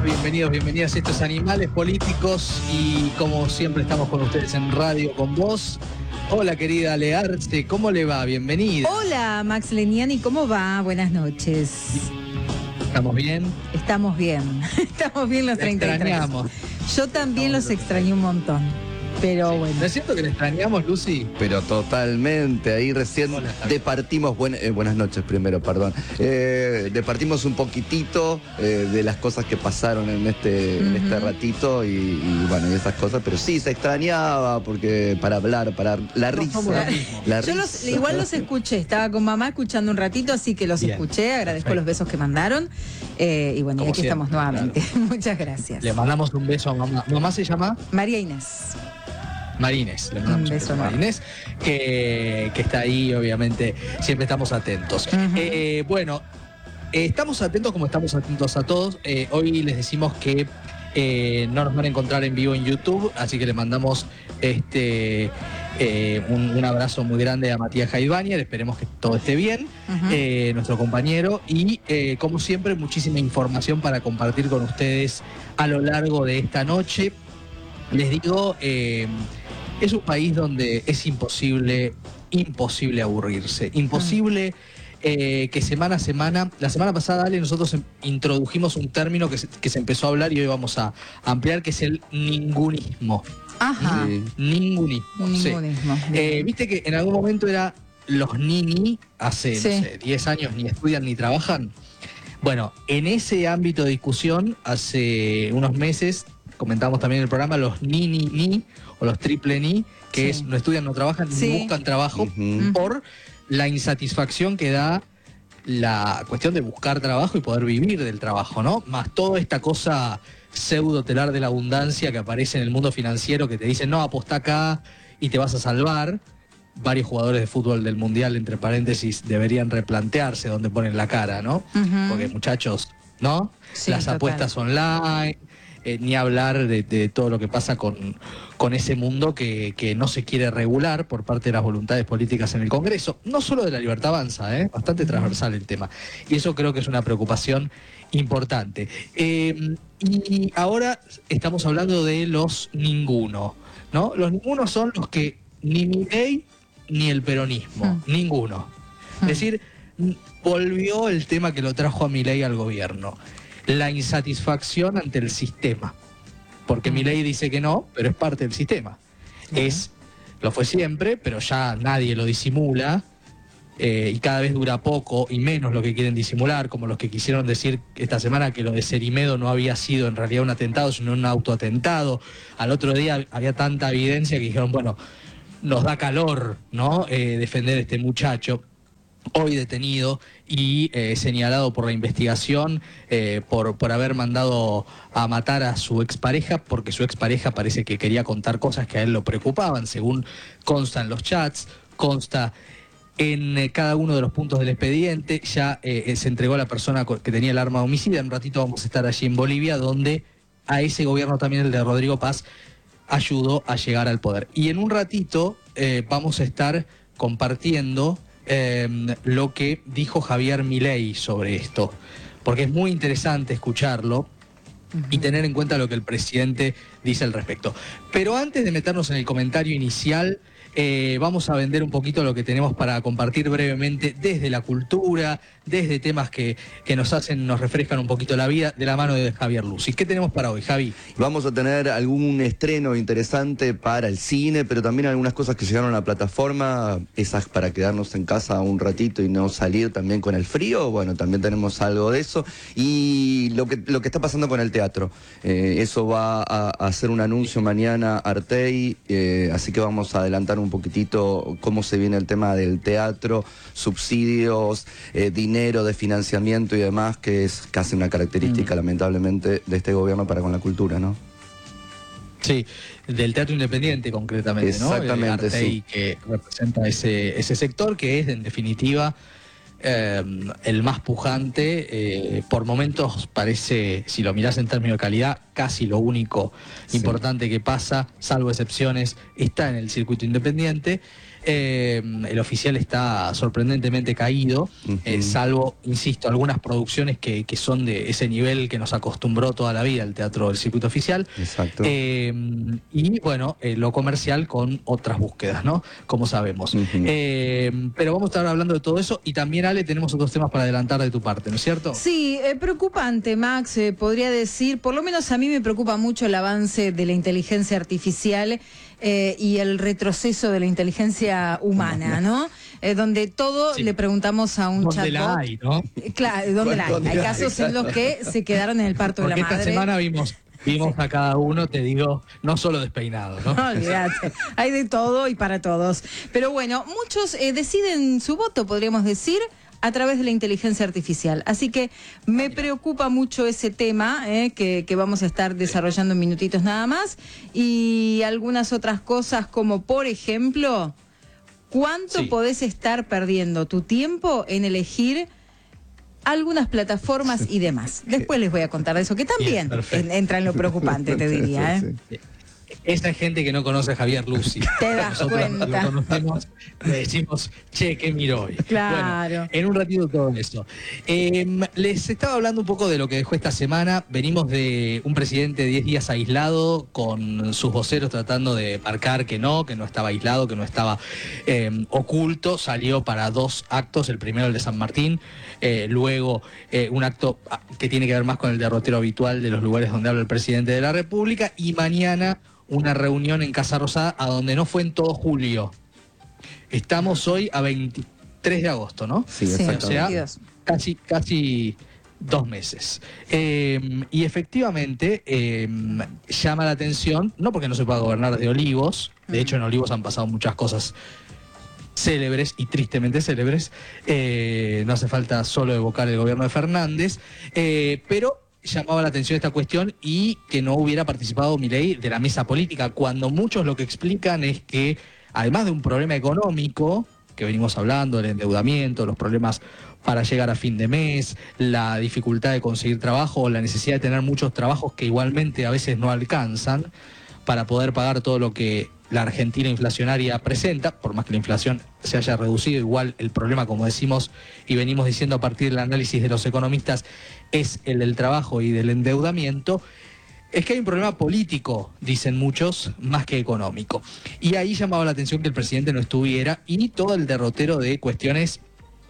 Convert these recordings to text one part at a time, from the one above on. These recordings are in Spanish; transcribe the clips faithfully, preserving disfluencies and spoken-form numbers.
Bienvenidos, bienvenidas a estos Animales Políticos y como siempre estamos con ustedes en Radio con Vos. Hola querida Ale Arce, ¿cómo le va? Bienvenida. Hola Max Leniani, ¿cómo va? Buenas noches. ¿Estamos bien? Estamos bien, estamos bien los La treinta y tres. extrañamos. Yo también Estamos los extrañé un montón, pero sí. bueno. ¿No es cierto que le extrañamos, Lucy? Pero totalmente, ahí recién Hola, departimos, buen, eh, buenas noches primero, perdón, eh, departimos un poquitito eh, de las cosas que pasaron en este, uh-huh. en este ratito y, y bueno, y esas cosas, pero sí, se extrañaba porque para hablar, para la risa. No, la Yo risa. Los, igual los escuché, estaba con mamá escuchando un ratito, así que los Bien. escuché, agradezco Perfecto. los besos que mandaron eh, y bueno, y aquí siempre, estamos nuevamente. Claro. Muchas gracias. Le mandamos un beso a mamá. ¿Mamá se llama? María Inés. Marines, le mandamos un beso a Marines, que, que está ahí, obviamente, siempre estamos atentos. Uh-huh. eh, bueno, eh, estamos atentos como estamos atentos a todos. Eh, hoy les decimos que eh, no nos van a encontrar en vivo en YouTube, así que le mandamos este eh, un, un abrazo muy grande a Matías Jaidbanier, esperemos que todo esté bien, uh-huh. eh, nuestro compañero, y eh, como siempre, muchísima información para compartir con ustedes a lo largo de esta noche. Les digo... Eh, Es un país donde es imposible, imposible aburrirse, imposible eh, que semana a semana, la semana pasada, Ale, nosotros introdujimos un término que se, que se empezó a hablar y hoy vamos a ampliar, que es el ningunismo. Ajá. Sí. Ningunismo. Ningunismo. Sí. Eh, Viste que en algún momento era los nini, hace, sí. no sé, diez años ni estudian ni trabajan. Bueno, en ese ámbito de discusión, hace unos meses, comentamos también en el programa, los ni, ni, ni, o los triple ni, que sí. es no estudian, no trabajan, sí. ni buscan trabajo, uh-huh. por la insatisfacción que da la cuestión de buscar trabajo y poder vivir del trabajo, ¿no? Más toda esta cosa pseudo telar de la abundancia que aparece en el mundo financiero, que te dicen, no, apostá acá y te vas a salvar. Varios jugadores de fútbol del Mundial, entre paréntesis, deberían replantearse dónde ponen la cara, ¿no? Uh-huh. Porque muchachos, ¿no? Sí, las total. apuestas online... Eh, ni hablar de, de todo lo que pasa con, con ese mundo que, que no se quiere regular por parte de las voluntades políticas en el Congreso. No solo de la Libertad Avanza, ¿eh? Bastante transversal el tema. Y eso creo que es una preocupación importante. Eh, y ahora estamos hablando de los ninguno, ¿no? Los ninguno son los que ni Milei ni el peronismo, hmm. ninguno. Hmm. Es decir, volvió el tema que lo trajo a Milei al gobierno. La insatisfacción ante el sistema. Porque Milei dice que no, pero es parte del sistema. Uh-huh. Es, lo fue siempre, pero ya nadie lo disimula, eh, y cada vez dura poco y menos lo que quieren disimular, como los que quisieron decir esta semana que lo de Cerimedo no había sido en realidad un atentado, sino un autoatentado. Al otro día había tanta evidencia que dijeron, bueno, nos da calor, ¿no? Eh, defender a este muchacho. Hoy detenido y eh, señalado por la investigación eh, por, por haber mandado a matar a su expareja, porque su expareja parece que quería contar cosas que a él lo preocupaban, según consta en los chats, consta en eh, cada uno de los puntos del expediente. Ya eh, se entregó a la persona que tenía el arma homicida. En un ratito vamos a estar allí en Bolivia, donde a ese gobierno también, el de Rodrigo Paz, ayudó a llegar al poder. Y en un ratito eh, vamos a estar compartiendo Eh, lo que dijo Javier Milei sobre esto, porque es muy interesante escucharlo uh-huh. y tener en cuenta lo que el presidente dice al respecto. Pero antes de meternos en el comentario inicial, eh, vamos a vender un poquito lo que tenemos para compartir brevemente desde la cultura, desde temas que, que nos hacen, nos refrescan un poquito la vida, de la mano de Javier Lucy. ¿Qué tenemos para hoy, Javi? Vamos a tener algún estreno interesante para el cine, pero también algunas cosas que llegaron a la plataforma, esas para quedarnos en casa un ratito y no salir también con el frío. Bueno, también tenemos algo de eso. Y lo que, lo que está pasando con el teatro. Eh, eso va a, a hacer un anuncio mañana Artey, eh, así que vamos a adelantar un poquitito cómo se viene el tema del teatro, subsidios, eh, dinero de financiamiento y demás, que es casi una característica, mm. lamentablemente, de este gobierno para con la cultura, ¿no? Sí, del teatro independiente concretamente, Exactamente, ¿no? Artey, sí. Que representa ese, ese sector que es, en definitiva, eh, el más pujante. Eh, por momentos parece, si lo mirás en términos de calidad, casi lo único sí. importante que pasa, salvo excepciones, está en el circuito independiente. Eh, el oficial está sorprendentemente caído, uh-huh. eh, salvo, insisto, algunas producciones que, que son de ese nivel que nos acostumbró toda la vida el teatro del circuito oficial. Exacto. Eh, y bueno, eh, lo comercial con otras búsquedas, ¿no? Como sabemos. Uh-huh. eh, pero vamos a estar hablando de todo eso y también, Ale, tenemos otros temas para adelantar de tu parte, ¿no es cierto? Sí, eh, preocupante, Max, eh, podría decir, por lo menos a mí me preocupa mucho el avance de la inteligencia artificial eh, y el retroceso de la inteligencia humana, ¿no? Eh, donde todo sí. le preguntamos a un chatbot. ¿Dónde la hay, no? Eh, claro, ¿dónde la hay? Hay casos en los que se quedaron en el parto Porque de la madre. Esta semana vimos... Vimos sí. a cada uno, te digo, no solo despeinado, ¿no? No, olvídate, hay de todo y para todos. Pero bueno, muchos eh, deciden su voto, podríamos decir, a través de la inteligencia artificial. Así que me preocupa mucho ese tema eh, que, que vamos a estar desarrollando en minutitos nada más. Y algunas otras cosas como, por ejemplo, ¿cuánto sí. podés estar perdiendo tu tiempo en elegir algunas plataformas y demás? Después les voy a contar de eso, que también Bien, entra en lo preocupante, te diría. ¿eh? Sí, sí. Esa gente que no conoce a Javier Lucy. Te das Nosotros cuenta. Lo conocemos, le decimos, che, ¿qué miró hoy? Claro. Bueno, en un ratito todo eso. Eh, les estaba hablando un poco de lo que dejó esta semana. Venimos de un presidente de diez días aislado, con sus voceros tratando de marcar que no, que no estaba aislado, que no estaba eh, oculto. Salió para dos actos, el primero el de San Martín, eh, luego eh, un acto que tiene que ver más con el derrotero habitual de los lugares donde habla el presidente de la República, y mañana una reunión en Casa Rosada, a donde no fue en todo julio. Estamos hoy a veintitrés de agosto, ¿no? Sí, exacto. O sea, casi, casi dos meses. Eh, y efectivamente eh, llama la atención, no porque no se pueda gobernar de Olivos, de hecho en Olivos han pasado muchas cosas célebres y tristemente célebres, eh, no hace falta solo evocar el gobierno de Fernández, eh, pero llamaba la atención esta cuestión y que no hubiera participado Milei de la mesa política, cuando muchos lo que explican es que, además de un problema económico, que venimos hablando, el endeudamiento, los problemas para llegar a fin de mes, la dificultad de conseguir trabajo, la necesidad de tener muchos trabajos que igualmente a veces no alcanzan para poder pagar todo lo que la Argentina inflacionaria presenta, por más que la inflación se haya reducido, igual el problema, como decimos y venimos diciendo a partir del análisis de los economistas, es el del trabajo y del endeudamiento. Es que hay un problema político, dicen muchos, más que económico. Y ahí llamaba la atención que el presidente no estuviera, y todo el derrotero de cuestiones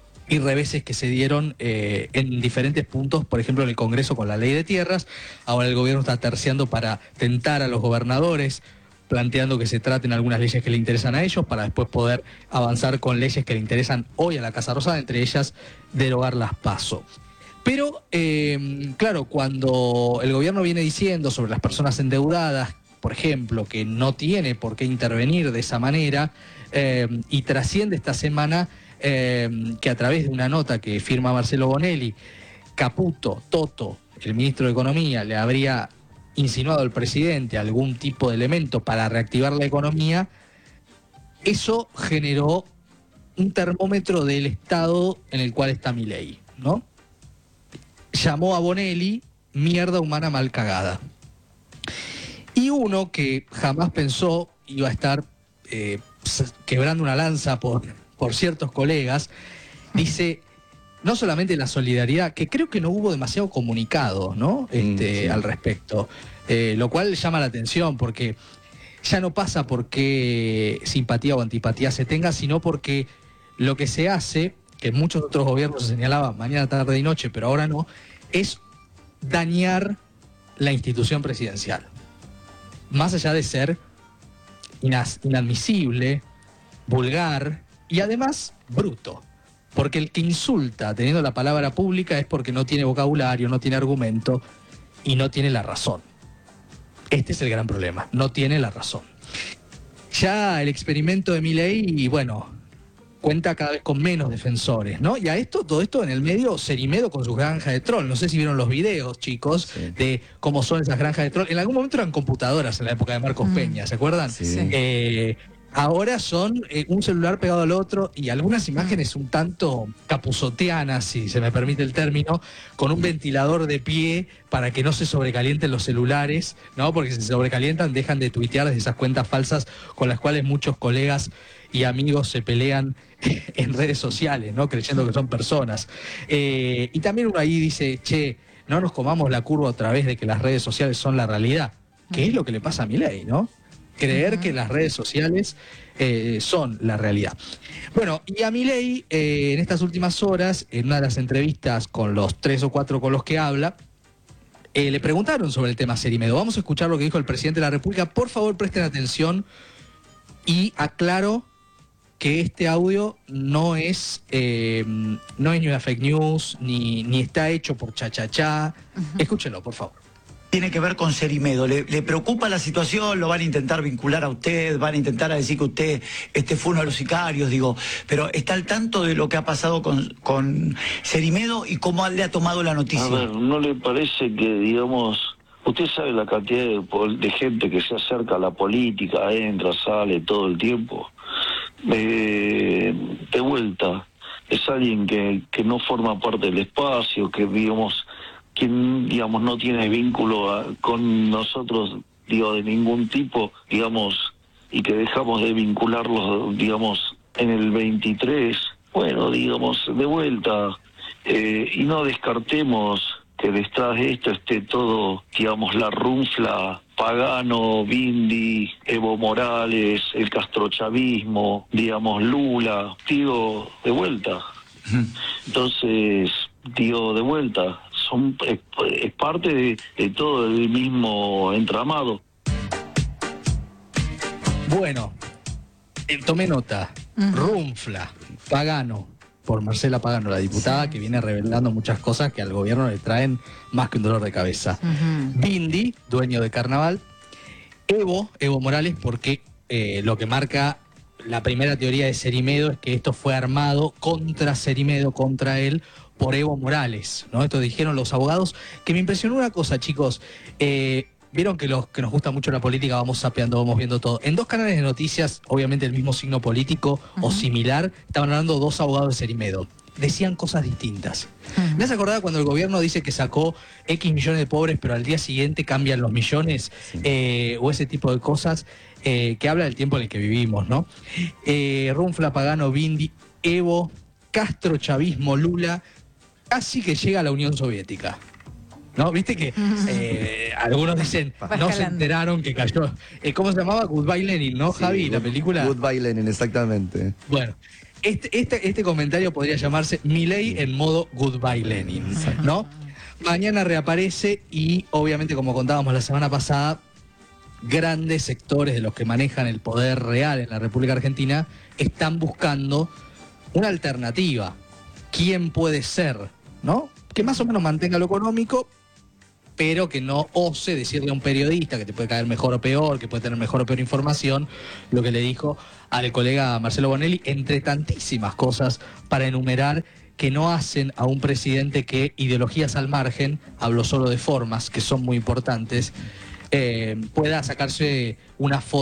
y reveses que se dieron eh, en diferentes puntos, por ejemplo en el Congreso con la ley de tierras. Ahora el gobierno está terciando para tentar a los gobernadores, planteando que se traten algunas leyes que le interesan a ellos, para después poder avanzar con leyes que le interesan hoy a la Casa Rosada, entre ellas derogar las PASO. Pero, eh, claro, cuando el gobierno viene diciendo sobre las personas endeudadas, por ejemplo, que no tiene por qué intervenir de esa manera, eh, y trasciende esta semana eh, que a través de una nota que firma Marcelo Bonelli, Caputo, Toto, el ministro de Economía, le habría insinuado al presidente algún tipo de elemento para reactivar la economía, eso generó un termómetro del estado en el cual está Milei, ¿no? Llamó a Bonelli mierda humana mal cagada. Y uno que jamás pensó iba a estar eh, quebrando una lanza por, por ciertos colegas, dice, no solamente la solidaridad, que creo que no hubo demasiado comunicado, ¿no? Este, mm, sí. al respecto, eh, lo cual llama la atención, porque ya no pasa porque simpatía o antipatía se tenga, sino porque lo que se hace, que muchos otros gobiernos se señalaban mañana, tarde y noche, pero ahora no, es dañar la institución presidencial. Más allá de ser inadmisible, vulgar y además bruto. Porque el que insulta teniendo la palabra pública es porque no tiene vocabulario, no tiene argumento y no tiene la razón. Este es el gran problema, no tiene la razón. Ya el experimento de Milei, y bueno, cuenta cada vez con menos defensores, ¿no? Y a esto, todo esto en el medio, Cerimedo con sus granjas de troll. No sé si vieron los videos, chicos, sí. de cómo son esas granjas de troll. En algún momento eran computadoras en la época de Marcos mm. Peña, ¿se acuerdan? Sí. Eh, Ahora son eh, un celular pegado al otro y algunas imágenes un tanto capuzoteanas, si se me permite el término, con un ventilador de pie para que no se sobrecalienten los celulares, ¿no? Porque si se sobrecalientan dejan de tuitear desde esas cuentas falsas con las cuales muchos colegas y amigos se pelean en redes sociales, ¿no? Creyendo que son personas. Eh, y también uno ahí dice, che, no nos comamos la curva otra vez de que las redes sociales son la realidad, que es lo que le pasa a Milei, ¿no? Creer uh-huh. que las redes sociales eh, son la realidad. Bueno, y a Milei, eh, en estas últimas horas, en una de las entrevistas con los tres o cuatro con los que habla, eh, le preguntaron sobre el tema Cerimedo. Vamos a escuchar lo que dijo el presidente de la República. Por favor, presten atención y aclaro que este audio no es, eh, no es ni una fake news, ni, ni está hecho por cha-cha-cha. Uh-huh. Escúchenlo, por favor. Tiene que ver con Cerimedo. ¿Le, ¿Le preocupa la situación? ¿Lo van a intentar vincular a usted? ¿Van a intentar a decir que usted este fue uno de los sicarios? Digo, pero ¿está al tanto de lo que ha pasado con, con Cerimedo y cómo le ha tomado la noticia? A ver, ¿no le parece que, digamos, usted sabe la cantidad de, de gente que se acerca a la política, entra, sale todo el tiempo? Eh, de vuelta, es alguien que, que no forma parte del espacio, que, digamos... quien, digamos, no tiene vínculo a, con nosotros, digo, de ningún tipo, digamos, y que dejamos de vincularlos, digamos, en el veintitrés, bueno, digamos, de vuelta, eh, y no descartemos que detrás de esto esté todo, digamos, la runfla, Pagano, Bindi, Evo Morales, el castrochavismo, digamos, Lula, digo, de vuelta. Entonces, digo, de vuelta, son es, es parte de, de todo el mismo entramado. Bueno, eh, tomé nota. Uh-huh. Runfla, Pagano, por Marcela Pagano, la diputada, sí, que viene revelando muchas cosas que al gobierno le traen más que un dolor de cabeza. Uh-huh. Bindi, dueño de Carnaval. Evo, Evo Morales, porque eh, lo que marca la primera teoría de Cerimedo es que esto fue armado contra Cerimedo, contra él, por Evo Morales, ¿no? Esto dijeron los abogados, que me impresionó una cosa, chicos. Eh, Vieron que los que nos gusta mucho la política vamos sapeando, vamos viendo todo. En dos canales de noticias, obviamente el mismo signo político uh-huh. o similar, estaban hablando dos abogados de Cerimedo. Decían cosas distintas. Uh-huh. ¿Me has acordado cuando el gobierno dice que sacó X millones de pobres, pero al día siguiente cambian los millones? Sí. Eh, o ese tipo de cosas eh, que habla del tiempo en el que vivimos, ¿no? Eh, Runfla, Pagano, Bindi, Evo, Castro, chavismo, Lula, casi que llega a la Unión Soviética. ¿No? Viste que eh, algunos dicen, no se enteraron que cayó. Eh, ¿Cómo se llamaba? Goodbye Lenin, ¿no, sí, Javi? Good, la película. Goodbye Lenin, exactamente. Bueno, este, este, este comentario podría llamarse Milei en modo Goodbye Lenin, ¿no? Mañana reaparece y, obviamente, como contábamos la semana pasada, grandes sectores de los que manejan el poder real en la República Argentina están buscando una alternativa. ¿Quién puede ser? ¿No? Que más o menos mantenga lo económico, pero que no ose decirle a un periodista que te puede caer mejor o peor, que puede tener mejor o peor información, lo que le dijo al colega Marcelo Bonelli, entre tantísimas cosas para enumerar que no hacen a un presidente que, ideologías al margen, hablo solo de formas, que son muy importantes, eh, pueda sacarse una foto